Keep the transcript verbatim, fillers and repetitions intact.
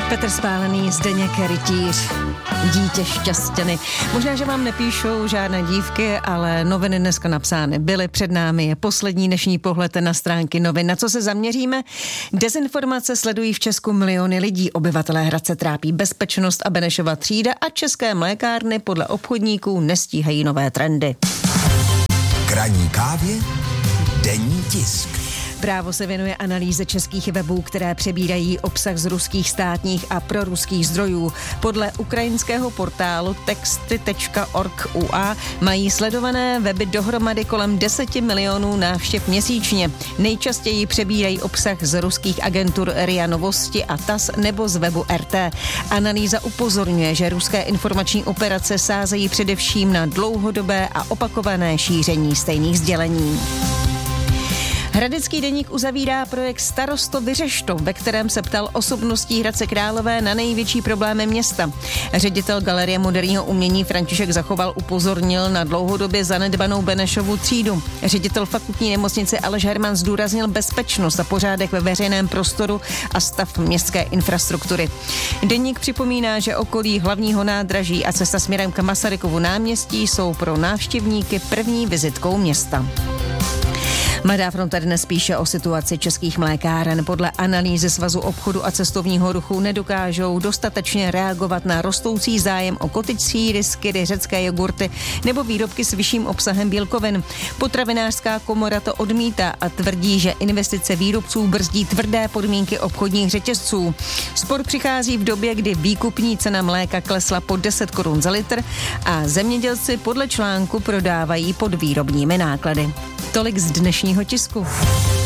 Petr Spálený, Zdeněk Rytíř, dítě šťastěny. Možná, že vám nepíšou žádné dívky, ale noviny dneska napsány byly. Před námi je poslední dnešní pohled na stránky novin. Na co se zaměříme? Dezinformace sledují v Česku miliony lidí. Obyvatelé Hradce trápí bezpečnost a Benešova třída a české mlékárny podle obchodníků nestíhají nové trendy. K ranní kávě denní tisk. Právo se věnuje analýze českých webů, které přebírají obsah z ruských státních a proruských zdrojů. Podle ukrajinského portálu texty tečka org tečka u a mají sledované weby dohromady kolem deset milionů návštěv měsíčně. Nejčastěji přebírají obsah z ruských agentur R I A Novosti a T A S nebo z webu R T. Analýza upozorňuje, že ruské informační operace sázejí především na dlouhodobé a opakované šíření stejných sdělení. Hradecký deník uzavírá projekt Starosto vyřeš to, ve kterém se ptal osobností Hradce Králové na největší problémy města. Ředitel Galerie moderního umění František Zachoval upozornil na dlouhodobě zanedbanou Benešovu třídu. Ředitel fakultní nemocnice Aleš Herman zdůraznil bezpečnost a pořádek ve veřejném prostoru a stav městské infrastruktury. Deník připomíná, že okolí hlavního nádraží a cesta směrem k Masarykovu náměstí jsou pro návštěvníky první vizitkou města. Mladá fronta dnes píše o situaci českých mlékáren. Podle analýzy Svazu obchodu a cestovního ruchu nedokážou dostatečně reagovat na rostoucí zájem o kotyč sýry, skyry, řecké jogurty nebo výrobky s vyšším obsahem bílkovin. Potravinářská komora to odmítá a tvrdí, že investice výrobců brzdí tvrdé podmínky obchodních řetězců. Spor přichází v době, kdy výkupní cena mléka klesla po deset korun za litr a zemědělci podle článku prodávají pod výrobními náklady. Tolik z dnešního tisku.